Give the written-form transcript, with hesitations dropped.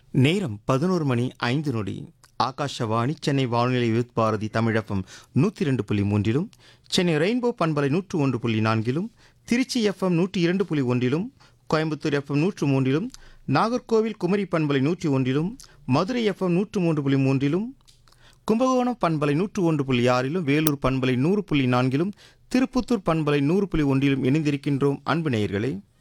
நேரம் 11 மணி 5 நொடி. ஆகாஷவாணி சென்னை வானொலி யூத் பாரதி தமிழகம் 102.3லும், சென்னை ரெயின்போ பண்பலை 101.4லும், திருச்சி எஃப்எம் 102.1லும், கோயம்புத்தூர் எஃப்எம் 103லும், நாகர்கோவில் குமரி பண்பலை 101லும், மதுரை எஃப்எம் 103.3லும், கும்பகோணம் பண்பலை 101.6லும், வேலூர் பண்பலை 100.4லும், திருப்புத்தூர் பண்பலை 100.1லும் இணைந்திருக்கின்றோம் அன்பு நேயர்களே.